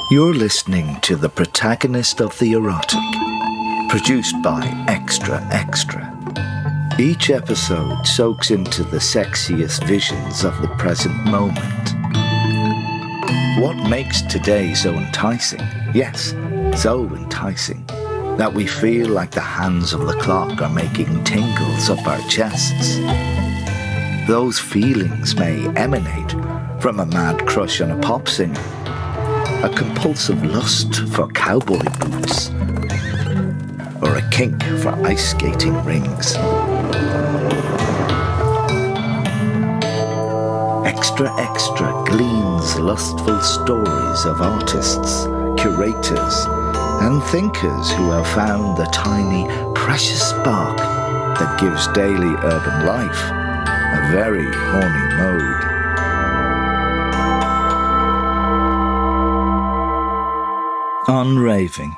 You're listening to The Protagonist of the Erotic, produced by Extra Extra. Each episode soaks into the sexiest visions of the present moment. What makes today so enticing? Yes, so enticing, that we feel like the hands of the clock are making tingles up our chests. Those feelings may emanate from a mad crush on a pop singer, a compulsive lust for cowboy boots, or a kink for ice skating rings. Extra Extra gleans lustful stories of artists, curators, and thinkers who have found the tiny, precious spark that gives daily urban life a very horny mode. On raving.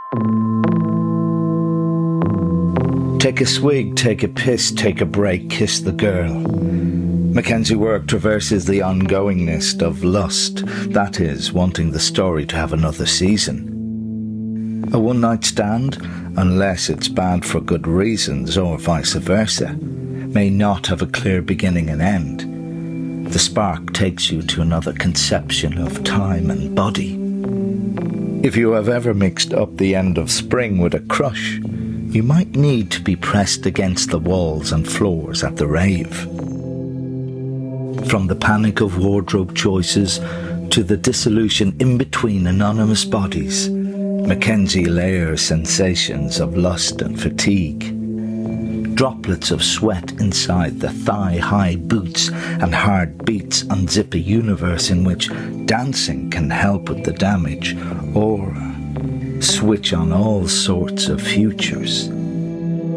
Take a swig, take a piss, take a break, kiss the girl. Mackenzie Work traverses the ongoingness of lust, that is, wanting the story to have another season. A one-night stand, unless it's bad for good reasons or vice versa, may not have a clear beginning and end. The spark takes you to another conception of time and body. If you have ever mixed up the end of spring with a crush, you might need to be pressed against the walls and floors at the rave. From the panic of wardrobe choices to the dissolution in between anonymous bodies, Mackenzie layers sensations of lust and fatigue. Droplets of sweat inside the thigh-high boots and hard beats unzip a universe in which dancing can help with the damage or switch on all sorts of futures.